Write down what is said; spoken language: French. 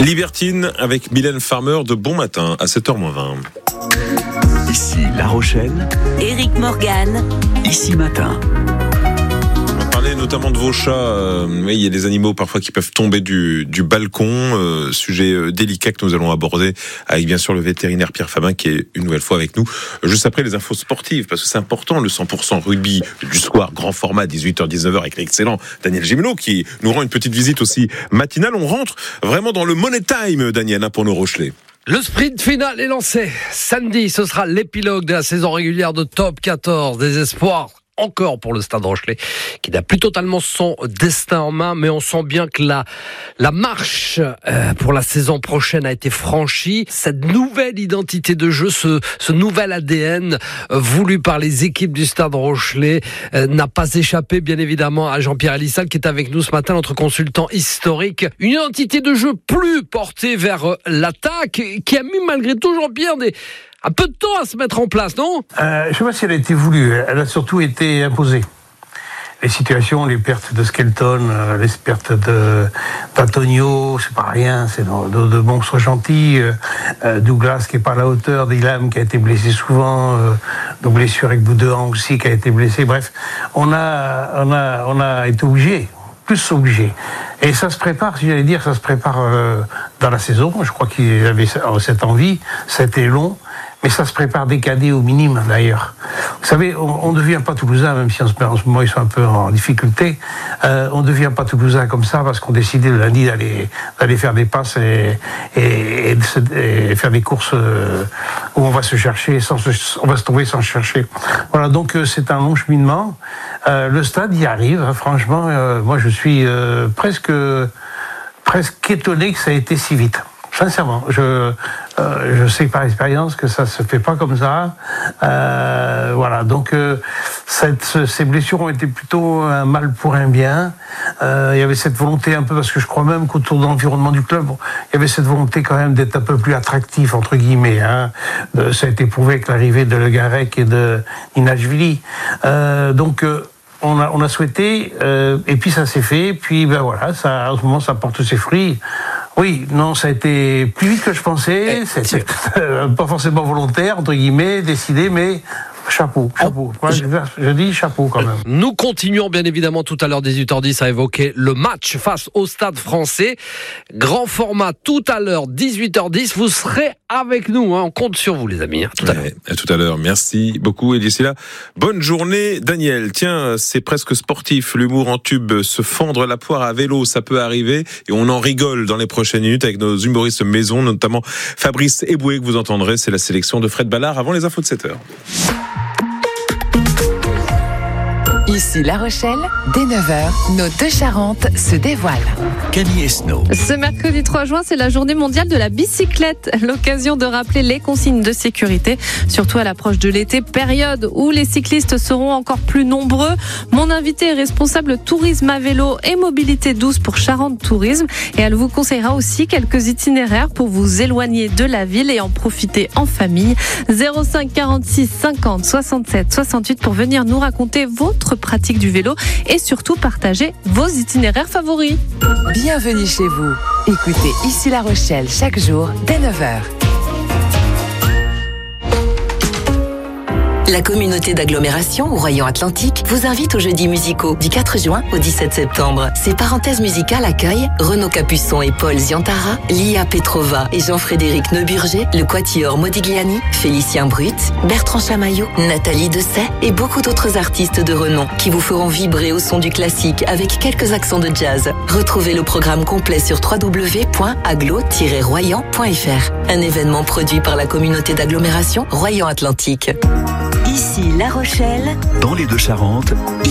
Libertine avec Mylène Farmer de Bon Matin à 7h-20. Ici La Rochelle, Éric Morgan, Ici Matin. On va parler notamment de vos chats. Il y a des animaux parfois qui peuvent tomber du balcon. Sujet délicat que nous allons aborder avec bien sûr le vétérinaire Pierre Fabin qui est une nouvelle fois avec nous. Juste après les infos sportives, parce que c'est important, le 100% rugby du soir, grand format, 18h-19h avec l'excellent Daniel Gimeno qui nous rend une petite visite aussi matinale. On rentre vraiment dans le money time, Daniel, pour nos Rochelais. Le sprint final est lancé. Samedi, ce sera l'épilogue de la saison régulière de Top 14 des espoirs. Encore pour le Stade Rochelais, qui n'a plus totalement son destin en main, mais on sent bien que la marche pour la saison prochaine a été franchie. Cette nouvelle identité de jeu, ce nouvel ADN voulu par les équipes du Stade Rochelais n'a pas échappé, bien évidemment, à Jean-Pierre Elissal, qui est avec nous ce matin, notre consultant historique. Une identité de jeu plus portée vers l'attaque, qui a mis malgré tout Jean-Pierre un peu de temps à se mettre en place, non ? Je ne sais pas si elle a été voulue, elle a surtout été imposée. Les situations, les pertes de Skelton, les pertes d'Antonio, c'est pas rien, c'est de monstres gentils. Douglas qui est pas à la hauteur, Dylan qui a été blessé souvent, de blessure avec Boudouin aussi qui a été blessé. Bref, on a été obligé. Plus obligé. Et ça se prépare, si j'allais dire, ça se prépare dans la saison. Je crois qu'il avait cette envie. Ça a été long, mais ça se prépare décadé au minimum d'ailleurs. Vous savez, on ne devient pas Toulousain, même si en ce moment ils sont un peu en difficulté. On ne devient pas Toulousain comme ça parce qu'on décidait le lundi d'aller faire des passes et faire des courses où on va se chercher, on va se trouver sans chercher. Voilà, donc c'est un long cheminement. Le stade y arrive, franchement. Moi, je suis presque étonné que ça a été si vite. Sincèrement, je sais par expérience que ça se fait pas comme ça. Voilà, donc ces blessures ont été plutôt un mal pour un bien. Il y avait cette volonté un peu, parce que je crois même qu'autour de l'environnement du club, il y avait cette volonté quand même d'être un peu plus attractif entre guillemets. Ça a été prouvé avec l'arrivée de Le Garec et de Ninashvili. Donc on a souhaité, et puis ça s'est fait, puis ben voilà, en ce moment ça porte ses fruits. Oui, non, ça a été plus vite que je pensais, c'est pas forcément volontaire, entre guillemets, décidé, mais chapeau. Moi, je dis chapeau quand même. Nous continuons bien évidemment tout à l'heure 18h10 à évoquer le match face au Stade Français. Grand format tout à l'heure 18h10. Vous serez avec nous, on compte sur vous les amis. Tout à l'heure. À tout à l'heure. Merci beaucoup et d'ici là, bonne journée Daniel. Tiens, c'est presque sportif, l'humour en tube, se fendre la poire à vélo, ça peut arriver et on en rigole dans les prochaines minutes avec nos humoristes maison, notamment Fabrice Eboué que vous entendrez. C'est la sélection de Fred Ballard avant les infos de 7h. Ici La Rochelle, dès 9h, nos deux Charentes se dévoilent. Camille Esnault. Ce mercredi 3 juin, c'est la journée mondiale de la bicyclette. L'occasion de rappeler les consignes de sécurité, surtout à l'approche de l'été, période où les cyclistes seront encore plus nombreux. Mon invitée est responsable tourisme à vélo et mobilité douce pour Charente Tourisme. Et elle vous conseillera aussi quelques itinéraires pour vous éloigner de la ville et en profiter en famille. 05 46 50 67 68 pour venir nous raconter votre pratique du vélo et surtout partager vos itinéraires favoris. Bienvenue chez vous. Écoutez Ici La Rochelle chaque jour dès 9h. La communauté d'agglomération Royan Atlantique vous invite aux jeudis musicaux du 4 juin au 17 septembre. Ces parenthèses musicales accueillent Renaud Capuçon et Paul Ziantara, Lia Petrova et Jean-Frédéric Neuburger, le Quatuor Modigliani, Félicien Brut, Bertrand Chamaillot, Nathalie Dessay et beaucoup d'autres artistes de renom qui vous feront vibrer au son du classique avec quelques accents de jazz. Retrouvez le programme complet sur www.aglo-royan.fr. Un événement produit par la communauté d'agglomération Royan Atlantique. Ici La Rochelle, Dans les deux Charentes,